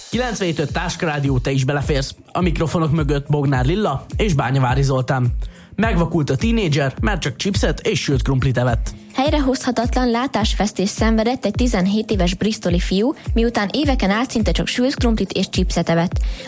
97.5 Táskarádió, te is beleférsz. A mikrofonok mögött Bognár Lilla és Bányavári Zoltán. Megvakult a tínédzser, mert csak chipset és sült krumplit evett. Helyrehozhatatlan látásvesztést szenvedett egy 17 éves bristoli fiú, miután éveken át szinte csak sült krumplit és chipset evett.